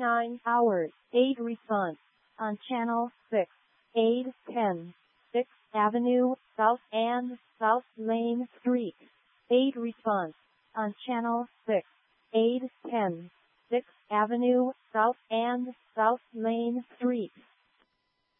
9 hours, 8 response. On channel 6, 810, 6th Avenue, South and South Lane Street. 8 response. On channel 6, 810, 6th Avenue, South and South Lane Street.